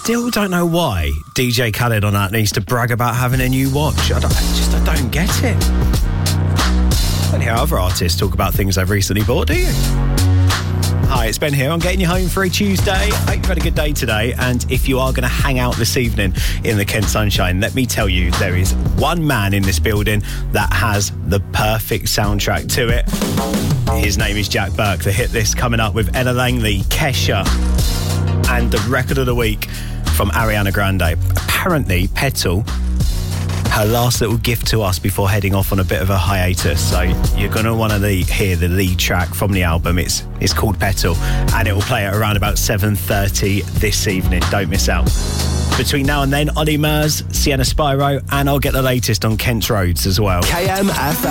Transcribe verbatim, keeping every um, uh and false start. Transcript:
still don't know why D J Khaled on that needs to brag about having a new watch. I, don't, I just I don't get it. Don't hear other artists talk about things they've recently bought, do you? Hi, it's Ben here. I'm getting you home for a Tuesday. I hope you've had a good day today. And if you are going to hang out this evening in the Kent sunshine, let me tell you, there is one man in this building that has the perfect soundtrack to it. His name is Jack Burke. The hit list coming up with Ella Langley, Kesha, and the record of the week from Ariana Grande. Apparently, Petal, her last little gift to us before heading off on a bit of a hiatus. So you're going to want to hear the lead track from the album. It's it's called Petal, and it will play at around about seven thirty this evening. Don't miss out. Between now and then, Ollie Murs, Sienna Spyro, and I'll get the latest on Kent's roads as well. K M F M.